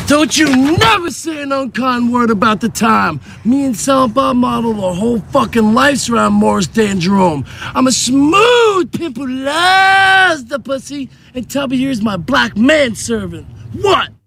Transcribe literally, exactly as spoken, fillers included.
Don't you never say an unkind word about the time. Me and Silent Bob model our whole fucking lives around Morris Day and Jerome. I'm a smooth pimp who loves the pussy, and Tubby here's my black manservant. What?